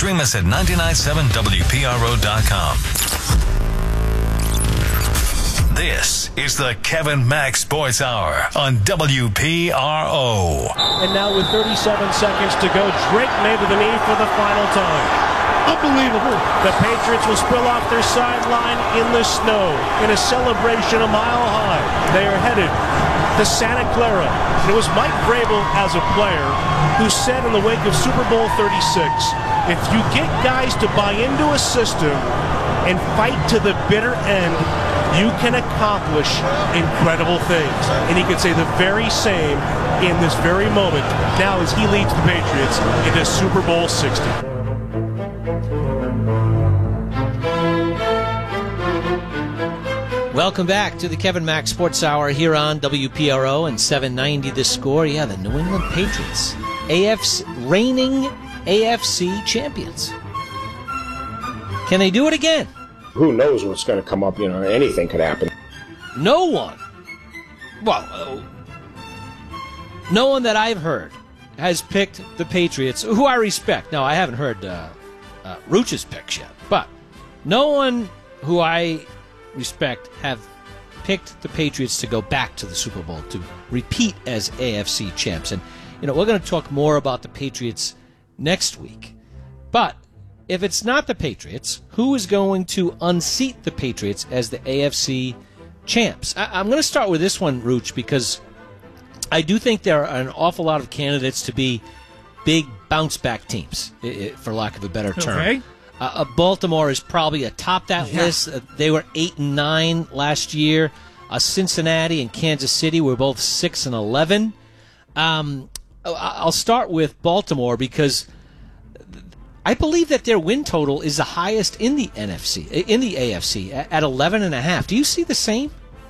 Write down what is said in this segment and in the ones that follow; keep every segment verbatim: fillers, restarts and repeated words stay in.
Stream us at nine nine seven W P R O dot com. This is the Kevin Mack Sports Hour on W P R O. And now with thirty-seven seconds to go, Drake made to the knee for the final time. Unbelievable. The Patriots will spill off their sideline in the snow in a celebration a mile high. They are headed to Santa Clara. It was Mike Vrabel as a player who said in the wake of Super Bowl thirty-six, if you get guys to buy into a system and fight to the bitter end, you can accomplish incredible things. And he could say the very same in this very moment now as he leads the Patriots into Super Bowl sixty. Welcome back to the Kevin Mack Sports Hour here on W P R O and seven ninety The Score. Yeah, the New England Patriots, A F C, reigning A F C champions. Can they do it again? Who knows what's going to come up? You know, anything could happen. No one, well, uh, no one that I've heard has picked the Patriots, who I respect. Now, I haven't heard uh, uh, Rooch's picks yet, but no one who I respect have picked the Patriots to go back to the Super Bowl, to repeat as A F C champs. And, you know, we're going to talk more about the Patriots next week. But if it's not the Patriots, who is going to unseat the Patriots as the A F C champs? I- I'm going to start with this one, Rooch, because I do think there are an awful lot of candidates to be big bounce-back teams, I- I- for lack of a better term. Okay. Uh, Baltimore is probably atop that yeah. list. Uh, they were eight and nine last year. Uh, Cincinnati and Kansas City were both six and eleven. Um, I'll start with Baltimore because I believe that their win total is the highest in the N F C, in the A F C, at eleven and a half. Do you see the same?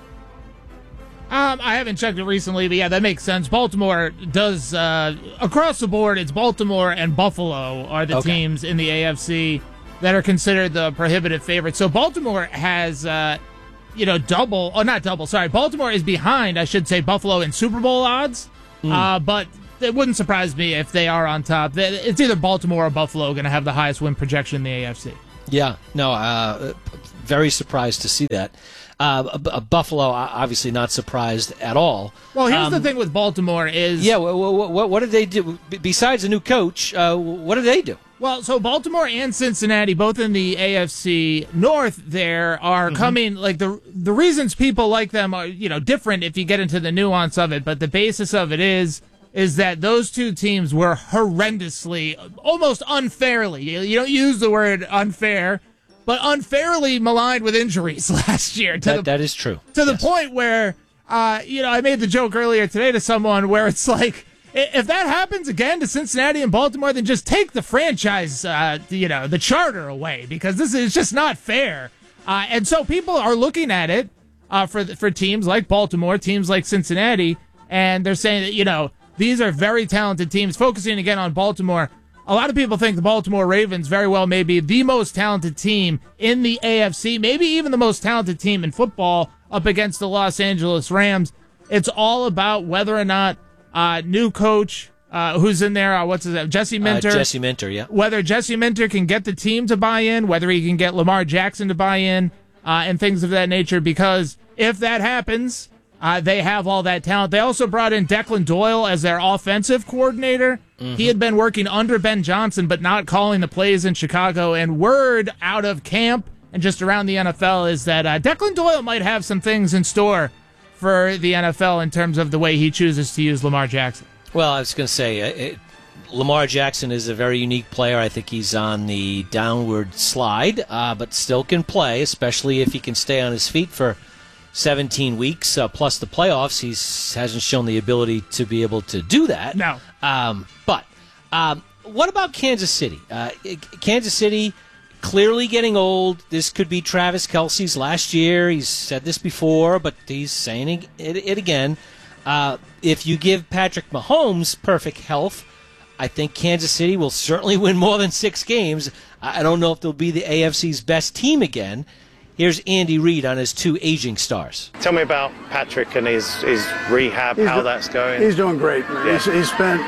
Um, I haven't checked it recently, but yeah, that makes sense. Baltimore does, uh, across the board, it's Baltimore and Buffalo are the Okay. teams in the A F C that are considered the prohibitive favorites. So Baltimore has, uh, you know, double, oh, not double, sorry. Baltimore is behind, I should say, Buffalo in Super Bowl odds, mm. uh, but it wouldn't surprise me if they are on top. It's either Baltimore or Buffalo going to have the highest win projection in the A F C. Yeah, no, uh, very surprised to see that. Uh, Buffalo, obviously not surprised at all. Well, here's um, the thing with Baltimore is... Yeah, what, what, what did they do? Besides a new coach, uh, what did they do? Well, so Baltimore and Cincinnati, both in the A F C North there, are mm-hmm. coming, like, the the reasons people like them are, you know, different if you get into the nuance of it, but the basis of it is... is that those two teams were horrendously, almost unfairly, you don't use the word unfair, but unfairly maligned with injuries last year. To that, the, that is true. To the yes. point where, uh, you know, I made the joke earlier today to someone where it's like, if that happens again to Cincinnati and Baltimore, then just take the franchise, uh, you know, the charter away, because this is just not fair. Uh, and so people are looking at it uh, for for teams like Baltimore, teams like Cincinnati, and they're saying that, you know, these are very talented teams. Focusing again on Baltimore, a lot of people think the Baltimore Ravens very well may be the most talented team in the A F C, maybe even the most talented team in football up against the Los Angeles Rams. It's all about whether or not uh, new coach, uh, who's in there, uh, what's his name, Jesse Minter. Uh, Jesse Minter, yeah. Whether Jesse Minter can get the team to buy in, whether he can get Lamar Jackson to buy in, uh, and things of that nature, because if that happens... Uh, they have all that talent. They also brought in Declan Doyle as their offensive coordinator. Mm-hmm. He had been working under Ben Johnson, but not calling the plays in Chicago. And word out of camp and just around the N F L is that uh, Declan Doyle might have some things in store for the N F L in terms of the way he chooses to use Lamar Jackson. Well, I was going to say, it, Lamar Jackson is a very unique player. I think he's on the downward slide, uh, but still can play, especially if he can stay on his feet for seventeen weeks, uh, plus the playoffs. He hasn't shown the ability to be able to do that. No. Um, but um, what about Kansas City? Uh, Kansas City clearly getting old. This could be Travis Kelce's last year. He's said this before, but he's saying it, it again. Uh, if you give Patrick Mahomes perfect health, I think Kansas City will certainly win more than six games. I don't know if they'll be the A F C's best team again. Here's Andy Reid on his two aging stars. Tell me about Patrick and his, his rehab, he's how do- that's going. He's doing great, man. Yeah. He's, he's spent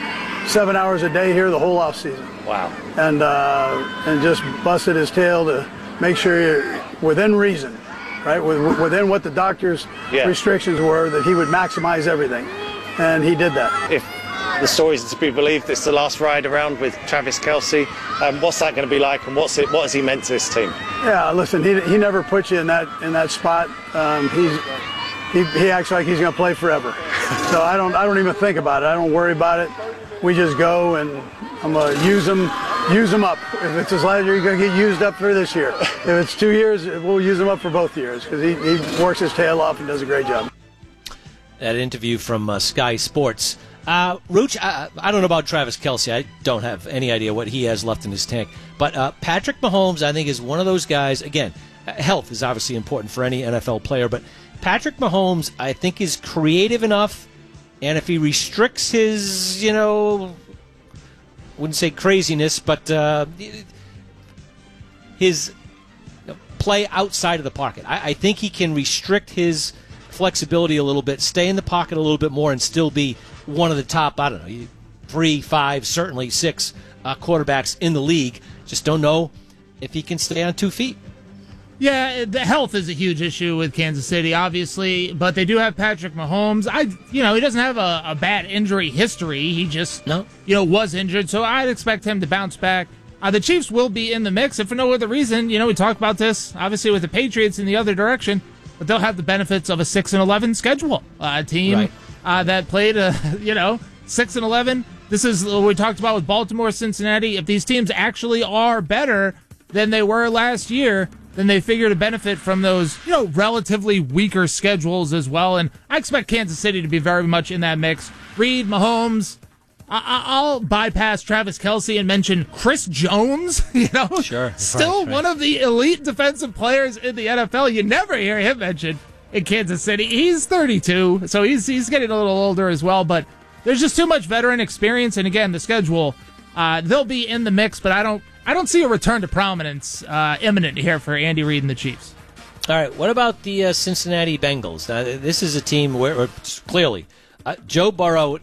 seven hours a day here the whole off season. Wow. And uh, and just busted his tail to make sure you're within reason, right? Within what the doctor's yeah. restrictions were, that he would maximize everything. And he did that. If the stories are to be believed, it's the last ride around with Travis Kelce. Um, what's that going to be like, and what's it? What has he meant to this team? Yeah, listen, he he never puts you in that in that spot. Um, he's he he acts like he's going to play forever. So I don't I don't even think about it. I don't worry about it. We just go, and I'm going to use him use him up. If it's his last year, you're going to get used up for this year. If it's two years, we'll use him up for both years because he, he works his tail off and does a great job. That interview from uh, Sky Sports. Uh, Rooch, I, I don't know about Travis Kelce. I don't have any idea what he has left in his tank. But uh, Patrick Mahomes, I think, is one of those guys. Again, health is obviously important for any N F L player. But Patrick Mahomes, I think, is creative enough. And if he restricts his, you know, wouldn't say craziness, but uh, his you know, play outside of the pocket. I, I think he can restrict his flexibility a little bit, stay in the pocket a little bit more, and still be one of the top, I don't know, three, five, certainly six uh, quarterbacks in the league. Just don't know if he can stay on two feet. Yeah, the health is a huge issue with Kansas City, obviously, but they do have Patrick Mahomes. I, you know, he doesn't have a, a bad injury history. He just, no. you know, was injured, so I'd expect him to bounce back. Uh, the Chiefs will be in the mix, if for no other reason. You know, we talked about this, obviously, with the Patriots in the other direction, but they'll have the benefits of a six and eleven schedule. Uh, a team right. uh, that played, a, you know, six and eleven. This is what we talked about with Baltimore, Cincinnati. If these teams actually are better than they were last year, then they figure to benefit from those, you know, relatively weaker schedules as well. And I expect Kansas City to be very much in that mix. Reed, Mahomes. I- I'll bypass Travis Kelce and mention Chris Jones. You know, sure, still right, right. one of the elite defensive players in the N F L. You never hear him mentioned in Kansas City. He's thirty-two, so he's he's getting a little older as well. But there's just too much veteran experience. And again, the schedule, uh, they'll be in the mix, but I don't. I don't see a return to prominence uh, imminent here for Andy Reid and the Chiefs. All right, what about the uh, Cincinnati Bengals? Now, this is a team where, where clearly, uh, Joe Burrow,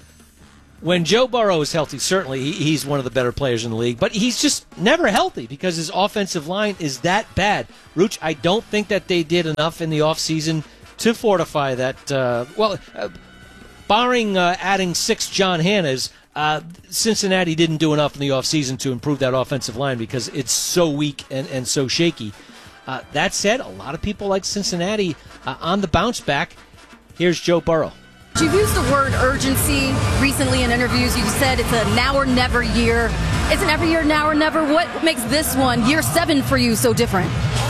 when Joe Burrow is healthy, certainly he, he's one of the better players in the league, but he's just never healthy because his offensive line is that bad. Rooch, I don't think that they did enough in the offseason to fortify that. Uh, well, uh, barring uh, adding six John Hannahs, Uh, Cincinnati didn't do enough in the offseason to improve that offensive line because it's so weak and, and so shaky. Uh, that said, a lot of people like Cincinnati uh, on the bounce back. Here's Joe Burrow. You've used the word urgency recently in interviews. You said it's a now or never year. It's an every year now or never. What makes this one, year seven, for you so different?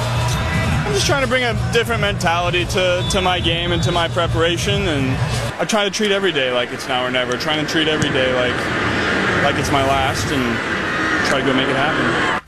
I'm just trying to bring a different mentality to, to my game and to my preparation, and I try to treat every day like it's now or never. Trying to treat every day like like it's my last, and try to go make it happen.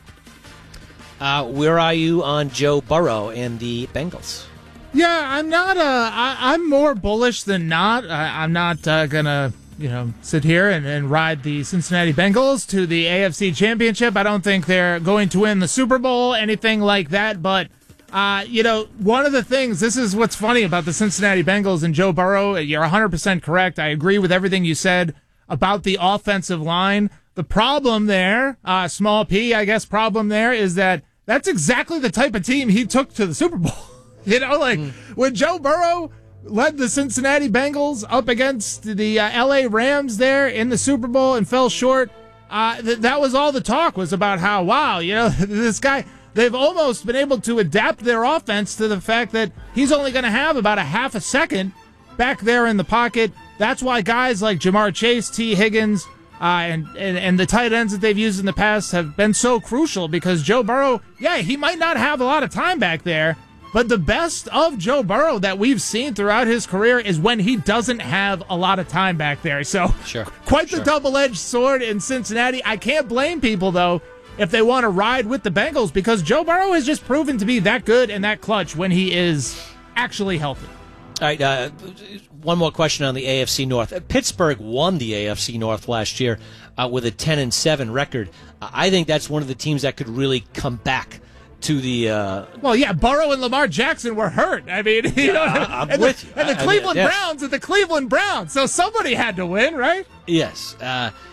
Uh, where are you on Joe Burrow and the Bengals? Yeah, I'm not. Uh, I, I'm more bullish than not. I, I'm not uh, gonna, you know, sit here and, and ride the Cincinnati Bengals to the A F C Championship. I don't think they're going to win the Super Bowl, anything like that, but. Uh, you know, one of the things, this is what's funny about the Cincinnati Bengals and Joe Burrow. You're one hundred percent correct. I agree with everything you said about the offensive line. The problem there, uh, small p, I guess, problem there is that that's exactly the type of team he took to the Super Bowl. You know, like mm. when Joe Burrow led the Cincinnati Bengals up against the uh, L A Rams there in the Super Bowl and fell short, uh, th- that was all the talk was about how, wow, you know, this guy... They've almost been able to adapt their offense to the fact that he's only going to have about a half a second back there in the pocket. That's why guys like Jamar Chase, T. Higgins, uh, and, and, and the tight ends that they've used in the past have been so crucial because Joe Burrow, yeah, he might not have a lot of time back there, but the best of Joe Burrow that we've seen throughout his career is when he doesn't have a lot of time back there. So sure, quite sure. the double-edged sword in Cincinnati. I can't blame people, though, if they want to ride with the Bengals, because Joe Burrow has just proven to be that good and that clutch when he is actually healthy. All right, uh, one more question on the A F C North. Pittsburgh won the A F C North last year uh, with a ten and seven record. Uh, I think that's one of the teams that could really come back to the... Uh, well, yeah, Burrow and Lamar Jackson were hurt. I mean, you yeah, know, I, I'm and with the, you. And the I, Cleveland I mean, yes. Browns are the Cleveland Browns, so somebody had to win, right? Yes. Uh,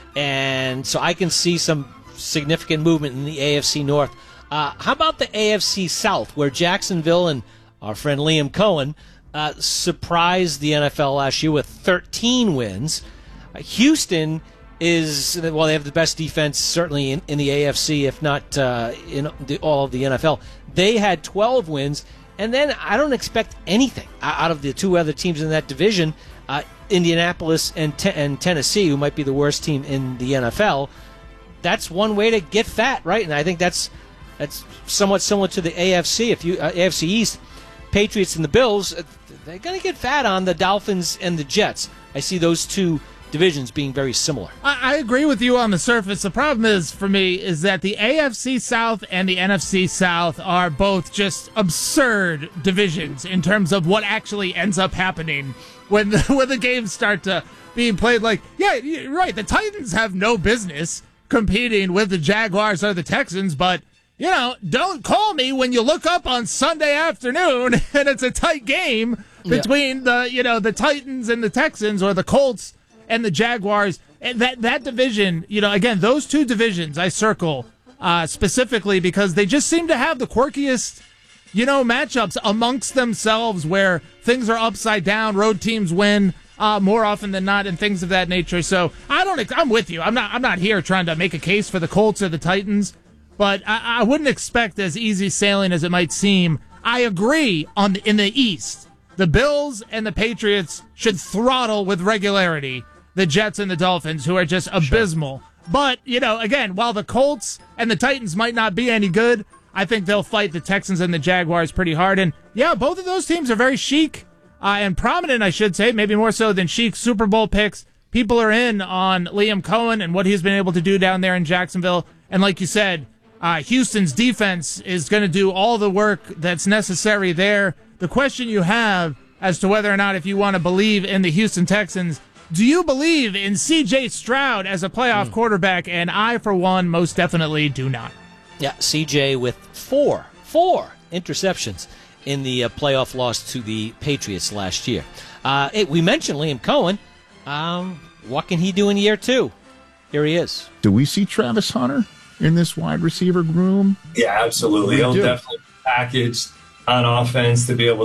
And so I can see some significant movement in the A F C North. Uh, how about the A F C South, where Jacksonville and our friend Liam Cohen uh, surprised the N F L last year with thirteen wins? Uh, Houston is, well, they have the best defense certainly in, in the A F C, if not uh, in the, all of the N F L. They had twelve wins, and then I don't expect anything out of the two other teams in that division, uh, Indianapolis and, te- and Tennessee, who might be the worst team in the N F L. That's one way to get fat, right? And I think that's that's somewhat similar to the A F C. If you uh, A F C East, Patriots and the Bills, uh, they're going to get fat on the Dolphins and the Jets. I see those two divisions being very similar. I, I agree with you on the surface. The problem is, for me, is that the A F C South and the N F C South are both just absurd divisions in terms of what actually ends up happening when the, when the games start to being played. Like, yeah, you're right, the Titans have no business competing with the Jaguars or the Texans, but, you know, don't call me when you look up on Sunday afternoon and it's a tight game between yeah. the, you know, the Titans and the Texans, or the Colts and the Jaguars. And that that division, you know, again, those two divisions I circle uh, specifically because they just seem to have the quirkiest, you know, matchups amongst themselves, where things are upside down, road teams win Uh, more often than not, and things of that nature. So I don't. I'm with you. I'm not. I'm not here trying to make a case for the Colts or the Titans, but I, I wouldn't expect as easy sailing as it might seem. I agree on the, in the East, the Bills and the Patriots should throttle with regularity the Jets and the Dolphins, who are just abysmal. Sure. But you know, again, while the Colts and the Titans might not be any good, I think they'll fight the Texans and the Jaguars pretty hard. And yeah, both of those teams are very chic. Uh, and prominent, I should say, maybe more so than chic Super Bowl picks. People are in on Liam Cohen and what he's been able to do down there in Jacksonville. And like you said, uh, Houston's defense is going to do all the work that's necessary there. The question you have as to whether or not if you want to believe in the Houston Texans, do you believe in C J Stroud as a playoff mm. quarterback? And I, for one, most definitely do not. Yeah, C J with four, four interceptions in the uh, playoff loss to the Patriots last year. Uh, hey, we mentioned Liam Cohen. Um, what can he do in year two? Here he is. Do we see Travis Hunter in this wide receiver room? Yeah, absolutely. He'll definitely be packaged on offense to be able